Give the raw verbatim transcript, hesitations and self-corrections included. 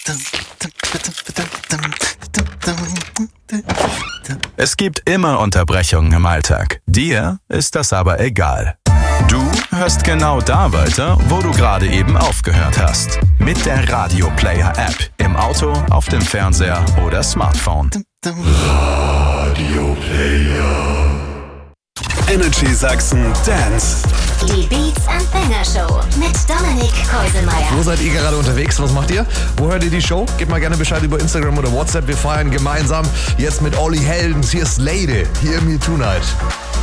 Es gibt immer Unterbrechungen im Alltag. Dir ist das aber egal. Du hörst genau da weiter, wo du gerade eben aufgehört hast. Mit der Radio Player App. Im Auto, auf dem Fernseher oder Smartphone. Radio Player. Energy Sachsen Dance. Die Beats and Banger Show mit Dominik Keuselmeier. Wo seid ihr gerade unterwegs? Was macht ihr? Wo hört ihr die Show? Gebt mal gerne Bescheid über Instagram oder WhatsApp. Wir feiern gemeinsam jetzt mit Olli Heldens. Hier ist Lady. Hear Me Tonight.